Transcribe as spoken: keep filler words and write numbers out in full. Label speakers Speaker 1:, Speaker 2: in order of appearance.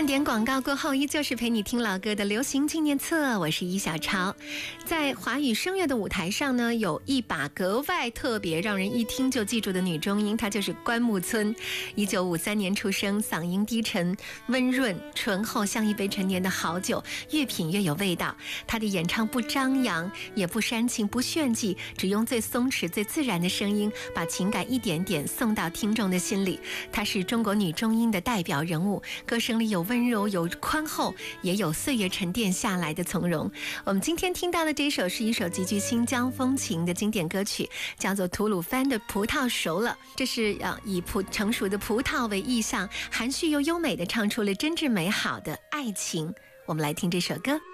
Speaker 1: 半点广告过后，依旧是陪你听老歌的流行纪念册，我是易小超。在华语声乐的舞台上呢，有一把格外特别让人一听就记住的女中音，她就是关牧村。一九五三年出生，嗓音低沉温润醇厚，像一杯陈年的好酒，越品越有味道。她的演唱不张扬也不煽情不炫技，只用最松弛最自然的声音，把情感一点点送到听众的心里。她是中国女中音的代表人物，歌声里有温柔有宽厚，也有岁月沉淀下来的从容。我们今天听到的这一首是一首极具新疆风情的经典歌曲，叫做吐鲁番的葡萄熟了。这是以葡成熟的葡萄为意象，含蓄又优美地唱出了真挚美好的爱情。我们来听这首歌。